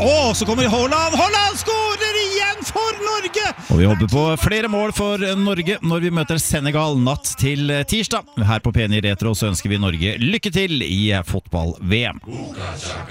Så kommer Haaland. Haaland skårer igjen for Norge! Og vi håper på flere mål for Norge når vi møter Senegal natt til tirsdag. Her på P9 Retro så ønsker vi Norge lykke til i fotball-VM.